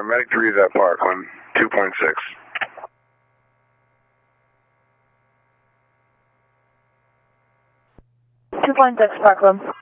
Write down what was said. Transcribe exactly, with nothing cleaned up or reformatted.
paramedic to read that Parkland, two point six. two point six, Parkland.